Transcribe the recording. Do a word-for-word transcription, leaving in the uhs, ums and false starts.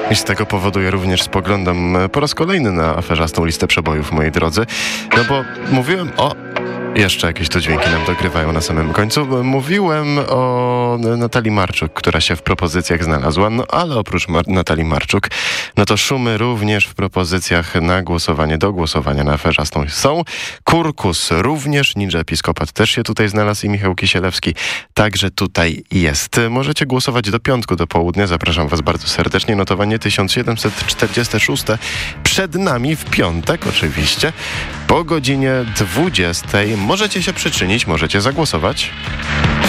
I z tego powodu ja również spoglądam po raz kolejny na aferzastą listę przebojów, moi drodzy. No bo mówiłem o... Jeszcze jakieś tu dźwięki nam dogrywają na samym końcu. Mówiłem o Natalii Marczuk, która się w propozycjach znalazła, no ale oprócz Mar- Natalii Marczuk, no to szumy również w propozycjach na głosowanie, do głosowania na aferzastą są. Kurkus również, Ninja Episkopat też się tutaj znalazł i Michał Kisielewski także tutaj jest. Możecie głosować do piątku, do południa. Zapraszam was bardzo serdecznie. Notowanie tysiąc siedemset czterdzieste szóste przed nami w piątek oczywiście po godzinie dwudziestej. Możecie się przyczynić, możecie zagłosować.